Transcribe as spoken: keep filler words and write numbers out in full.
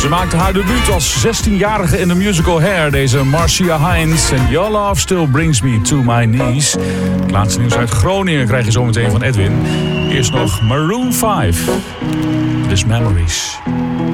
Ze maakte haar debuut als zestienjarige in de musical Hair, deze Marcia Hines. En Your Love Still Brings Me to My Knees. Het laatste nieuws uit Groningen krijg je zo meteen van Edwin. Eerst nog Maroon vijf. This Memories.